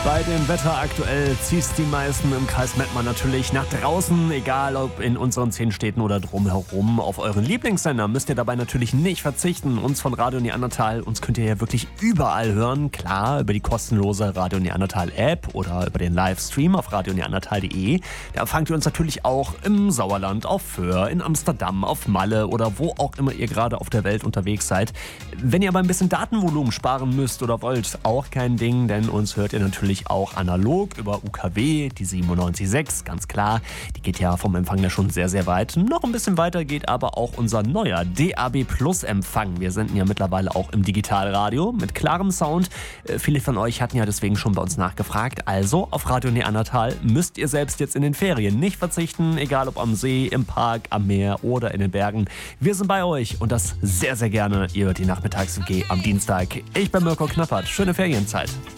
Bei dem Wetter aktuell ziehst die meisten im Kreis Mettmann natürlich nach draußen, egal ob in unseren 10 Städten oder drumherum. Auf euren Lieblingssender müsst ihr dabei natürlich nicht verzichten. Uns von Radio Neandertal, uns könnt ihr ja wirklich überall hören. Klar, über die kostenlose Radio Neandertal App oder über den Livestream auf radioneandertal.de. Da empfangt ihr uns natürlich auch im Sauerland, auf Föhr, in Amsterdam, auf Malle oder wo auch immer ihr gerade auf der Welt unterwegs seid. Wenn ihr aber ein bisschen Datenvolumen sparen müsst oder wollt, auch kein Ding, denn uns hört ihr natürlich auch analog über UKW, die 97.6, ganz klar. Die geht ja vom Empfang ja schon sehr, sehr weit. Noch ein bisschen weiter geht aber auch unser neuer DAB Plus Empfang. Wir senden ja mittlerweile auch im Digitalradio mit klarem Sound. Viele von euch hatten ja deswegen schon bei uns nachgefragt. Also auf Radio Neandertal müsst ihr selbst jetzt in den Ferien nicht verzichten, egal ob am See, im Park, am Meer oder in den Bergen. Wir sind bei euch und das sehr, sehr gerne. Ihr hört die Nachmittags-WG am Dienstag. Ich bin Mirko Knappert. Schöne Ferienzeit.